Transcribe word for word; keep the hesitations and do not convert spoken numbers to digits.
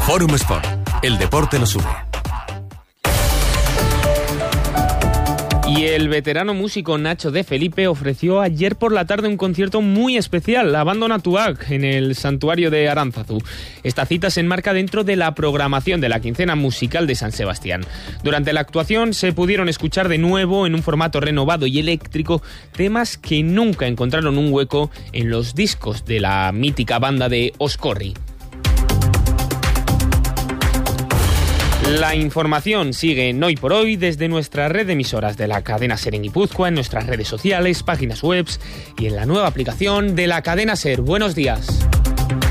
Fórum Sport, el deporte lo sube. Y el veterano músico Nacho de Felipe ofreció ayer por la tarde un concierto muy especial, Abandona tu Ac, en el Santuario de Aránzazu. Esta cita se enmarca dentro de la programación de la quincena musical de San Sebastián. Durante la actuación se pudieron escuchar de nuevo, en un formato renovado y eléctrico, temas que nunca encontraron un hueco en los discos de la mítica banda de Oscorri. La información sigue en Hoy por Hoy desde nuestra red de emisoras de la cadena SER en Guipúzcoa, en nuestras redes sociales, páginas web y en la nueva aplicación de la cadena SER. Buenos días.